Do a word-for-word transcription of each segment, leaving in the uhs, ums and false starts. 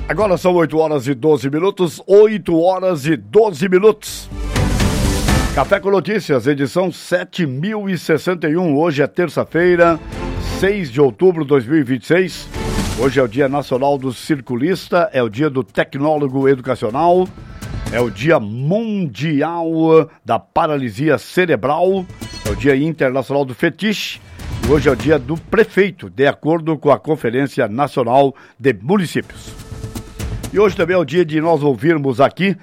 Agora são oito horas e doze minutos, oito horas e doze minutos. Café com Notícias, edição sete mil e sessenta e um. Hoje é terça-feira, seis de outubro de dois mil e vinte e seis. Hoje é o Dia Nacional do Circulista, é o Dia do Tecnólogo Educacional, é o Dia Mundial da Paralisia Cerebral, é o Dia Internacional do Fetiche e hoje é o Dia do Prefeito, de acordo com a Conferência Nacional de Municípios. E hoje também é o dia de nós ouvirmos aqui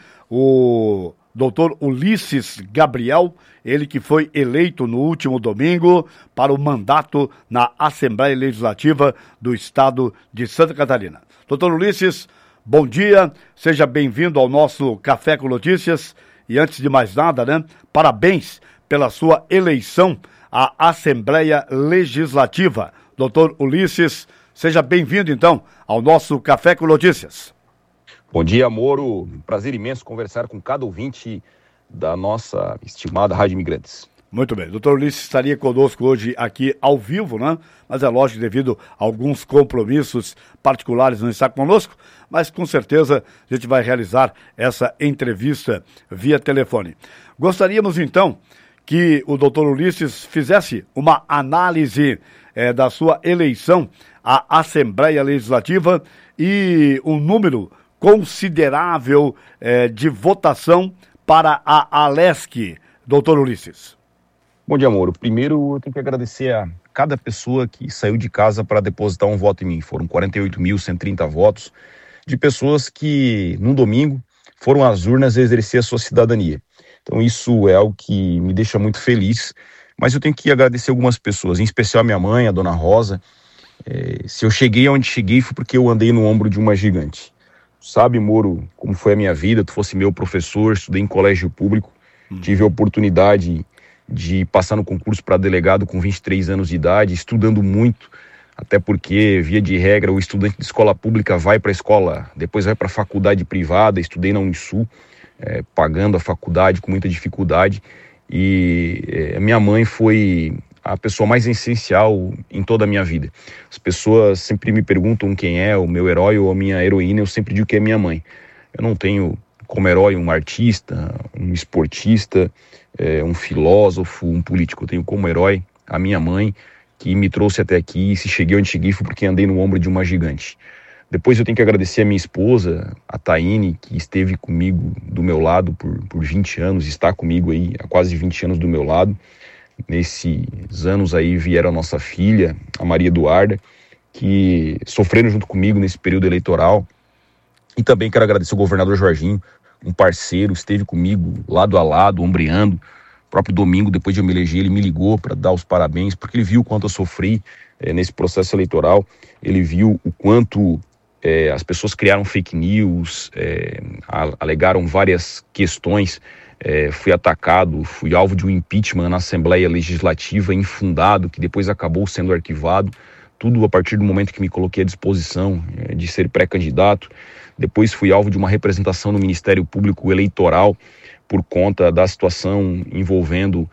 o doutor Ulisses Gabriel, ele que foi eleito no último domingo para o mandato na Assembleia Legislativa do Estado de Santa Catarina. doutor Ulisses, bom dia, seja bem-vindo ao nosso Café com Notícias e antes de mais nada, né, parabéns pela sua eleição à Assembleia Legislativa. doutor Ulisses, seja bem-vindo então ao nosso Café com Notícias. Bom dia, Moro. Prazer imenso conversar com cada ouvinte da nossa estimada Rádio Imigrantes. Muito bem. doutor Ulisses estaria conosco hoje aqui ao vivo, né? Mas é lógico, devido a alguns compromissos particulares, não está conosco, mas com certeza a gente vai realizar essa entrevista via telefone. Gostaríamos, então, que o doutor Ulisses fizesse uma análise eh, da sua eleição à Assembleia Legislativa e um número considerável eh, de votação para a Alesc, doutor Ulisses. Bom dia, Moro. Primeiro, eu tenho que agradecer a cada pessoa que saiu de casa para depositar um voto em mim. Foram quarenta e oito mil cento e trinta votos de pessoas que, no domingo, foram às urnas exercer a sua cidadania. Então, isso é algo que me deixa muito feliz. Mas eu tenho que agradecer algumas pessoas, em especial a minha mãe, a dona Rosa. É, se eu cheguei onde cheguei foi porque eu andei no ombro de uma gigante. Sabe, Moro, como foi a minha vida, tu fosse meu professor, estudei em colégio público, hum. tive a oportunidade de passar no concurso para delegado com vinte e três anos de idade, estudando muito, até porque, via de regra, o estudante de escola pública vai para a escola, depois vai para a faculdade privada. Estudei na Unisul, é, pagando a faculdade com muita dificuldade, e é, minha mãe foi a pessoa mais essencial em toda a minha vida. As pessoas sempre me perguntam quem é o meu herói ou a minha heroína, eu sempre digo que é minha mãe. Eu não tenho como herói um artista, um esportista, é, um filósofo, um político. Eu tenho como herói a minha mãe, que me trouxe até aqui, e se cheguei onde cheguei foi porque andei no ombro de uma gigante. Depois eu tenho que agradecer a minha esposa, a Taine, que esteve comigo do meu lado por, por vinte anos, está comigo aí há quase vinte anos do meu lado. Nesses anos aí vieram a nossa filha, a Maria Eduarda, que sofreram junto comigo nesse período eleitoral. E também quero agradecer ao governador Jorginho, um parceiro, esteve comigo lado a lado, ombreando. O próprio domingo, depois de eu me eleger, ele me ligou para dar os parabéns, porque ele viu o quanto eu sofri é, nesse processo eleitoral. Ele viu o quanto é, as pessoas criaram fake news, é, alegaram várias questões. É, fui atacado, fui alvo de um impeachment na Assembleia Legislativa infundado, que depois acabou sendo arquivado, tudo a partir do momento que me coloquei à disposição é, de ser pré-candidato. Depois fui alvo de uma representação no Ministério Público Eleitoral por conta da situação envolvendo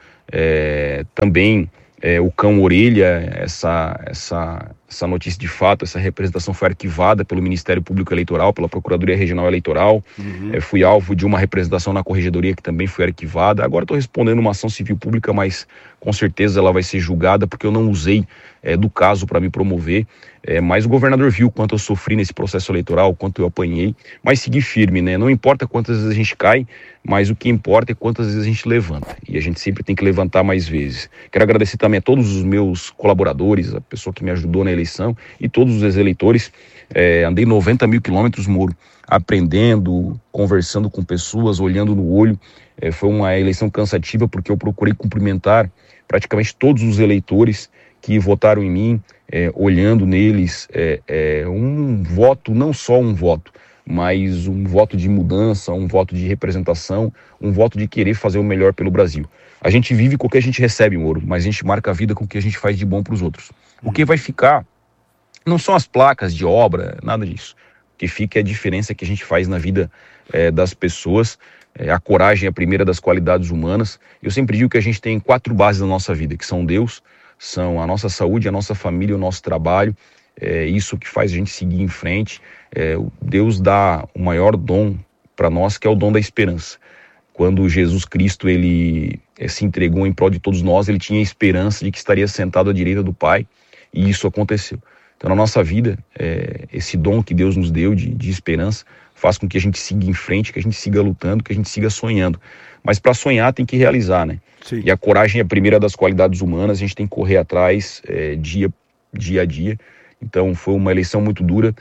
é, também é, o cão orelha. Essa, essa, essa notícia de fato, essa representação foi arquivada pelo Ministério Público Eleitoral, pela Procuradoria Regional Eleitoral. Uhum. É, fui alvo de uma representação na Corregedoria que também foi arquivada. Agora estou respondendo uma ação civil pública, mas com certeza ela vai ser julgada porque eu não usei é, do caso para me promover. É, mas o governador viu quanto eu sofri nesse processo eleitoral, quanto eu apanhei, mas segui firme, né? Não importa quantas vezes a gente cai, mas o que importa é quantas vezes a gente levanta, e a gente sempre tem que levantar mais vezes. Quero agradecer também a todos os meus colaboradores, a pessoa que me ajudou na eleição e todos os eleitores. É, andei noventa mil quilômetros, Moro, aprendendo, conversando com pessoas, olhando no olho. É, foi uma eleição cansativa porque eu procurei cumprimentar praticamente todos os eleitores que votaram em mim, é, olhando neles é, é, um voto, não só um voto, mas um voto de mudança, um voto de representação, um voto de querer fazer o melhor pelo Brasil. A gente vive com o que a gente recebe, Moro, mas a gente marca a vida com o que a gente faz de bom para os outros. O que vai ficar não são as placas de obra, nada disso. O que fica é a diferença que a gente faz na vida é, das pessoas. É, a coragem é a primeira das qualidades humanas. Eu sempre digo que a gente tem quatro bases na nossa vida, que são Deus, são a nossa saúde, a nossa família, o nosso trabalho é isso que faz a gente seguir em frente. É, Deus dá o maior dom para nós, que é o dom da esperança. Quando Jesus Cristo ele é, se entregou em prol de todos nós, ele tinha a esperança de que estaria sentado à direita do Pai, e isso aconteceu. Então, na nossa vida, é, esse dom que Deus nos deu de, de esperança faz com que a gente siga em frente, que a gente siga lutando, que a gente siga sonhando. Mas para sonhar tem que realizar, né? Sim. E a coragem é a primeira das qualidades humanas, a gente tem que correr atrás é, dia, dia a dia. Então foi uma eleição muito dura,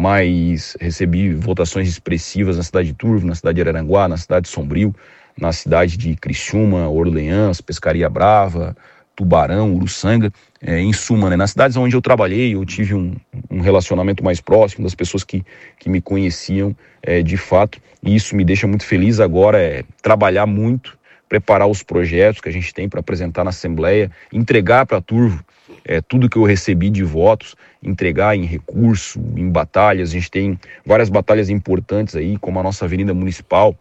mas recebi votações expressivas na cidade de Turvo, na cidade de Araranguá, na cidade de Sombrio, na cidade de Criciúma, Orleans, Pescaria Brava, Tubarão, Uruçanga. É, em suma, né, nas cidades onde eu trabalhei, eu tive um, um relacionamento mais próximo das pessoas que, que me conheciam é, de fato, e isso me deixa muito feliz. Agora é trabalhar muito, preparar os projetos que a gente tem para apresentar na Assembleia, entregar para a Turvo é, tudo que eu recebi de votos, entregar em recurso, em batalhas. A gente tem várias batalhas importantes aí, como a nossa Avenida Municipal,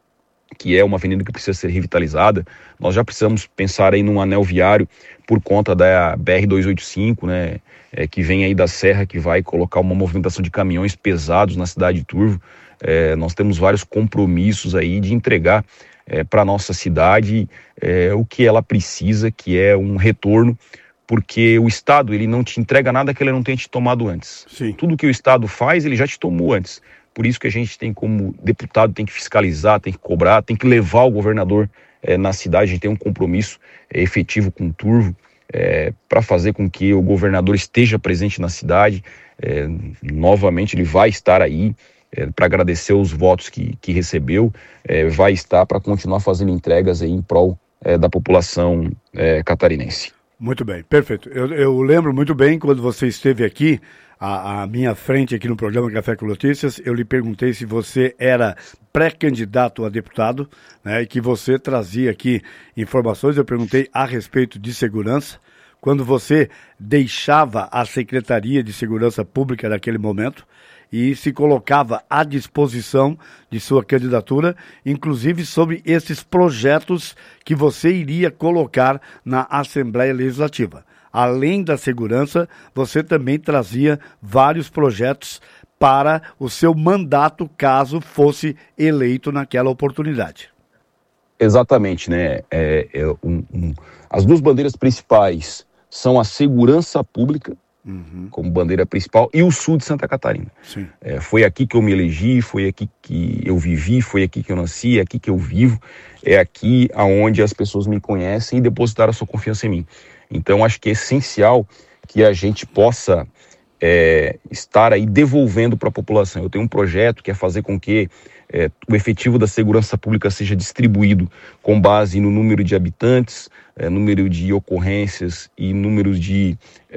que é uma avenida que precisa ser revitalizada. Nós já precisamos pensar aí num anel viário por conta da B R duzentos e oitenta e cinco, né, é, que vem aí da Serra, que vai colocar uma movimentação de caminhões pesados na cidade de Turvo. É, nós temos vários compromissos aí de entregar é, para a nossa cidade é, o que ela precisa, que é um retorno, porque o Estado ele não te entrega nada que ele não tenha te tomado antes. Sim. Tudo que o Estado faz, ele já te tomou antes. Por isso que a gente tem, como deputado, tem que fiscalizar, tem que cobrar, tem que levar o governador é, na cidade. A gente tem um compromisso é, efetivo com o Turvo é, para fazer com que o governador esteja presente na cidade. É, novamente, ele vai estar aí é, para agradecer os votos que, que recebeu, é, vai estar para continuar fazendo entregas aí em prol é, da população é, catarinense. Muito bem, perfeito. Eu, eu lembro muito bem quando você esteve aqui, à, à minha frente aqui no programa Café com Notícias, eu lhe perguntei se você era pré-candidato a deputado, né, e que você trazia aqui informações. Eu perguntei a respeito de segurança, quando você deixava a Secretaria de Segurança Pública naquele momento e se colocava à disposição de sua candidatura, inclusive sobre esses projetos que você iria colocar na Assembleia Legislativa. Além da segurança, você também trazia vários projetos para o seu mandato, caso fosse eleito naquela oportunidade. Exatamente, né? É, é um, um, as duas bandeiras principais são a segurança pública, uhum, como bandeira principal, e o sul de Santa Catarina. Sim. É, foi aqui que eu me elegi, foi aqui que eu vivi, foi aqui que eu nasci, é aqui que eu vivo, é aqui aonde as pessoas me conhecem e depositaram a sua confiança em mim. Então, acho que é essencial que a gente possa é, estar aí devolvendo para a população. Eu tenho um projeto que é fazer com que é, o efetivo da segurança pública seja distribuído com base no número de habitantes, é, número de ocorrências e números de,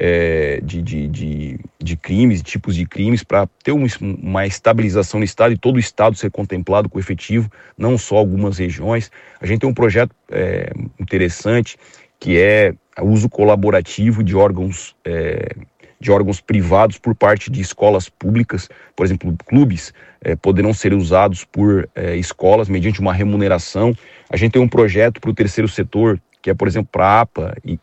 é, de, de, de, de crimes, tipos de crimes, para ter um, uma estabilização no Estado e todo o Estado ser contemplado com efetivo, não só algumas regiões. A gente tem um projeto é, interessante, que é o uso colaborativo de órgãos, é, de órgãos privados por parte de escolas públicas. Por exemplo, clubes é, poderão ser usados por é, escolas mediante uma remuneração. A gente tem um projeto para o terceiro setor, que é, por exemplo, para a APA e,